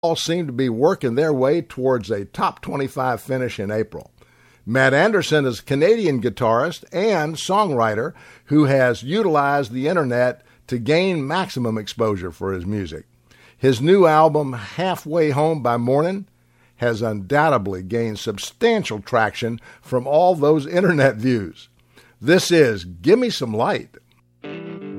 all seem to be working their way towards a top 25 finish in April. Matt Anderson is a Canadian guitarist and songwriter who has utilized the internet to gain maximum exposure for his music. His new album, Halfway Home by Morning, has undoubtedly gained substantial traction from all those internet views. This is Gimme Some Light.